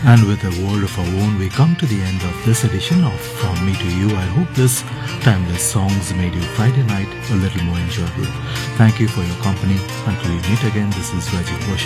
And with a word of our own, we come to the end of this edition of From Me to You. I hope this timeless songs made your Friday night a little more enjoyable. Thank you for your company. Until we meet again, this is Rajiv Roshni.